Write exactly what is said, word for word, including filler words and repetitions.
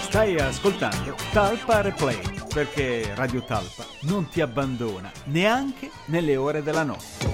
Stai ascoltando Talpa Replay, perché Radio Talpa non ti abbandona neanche nelle ore della notte.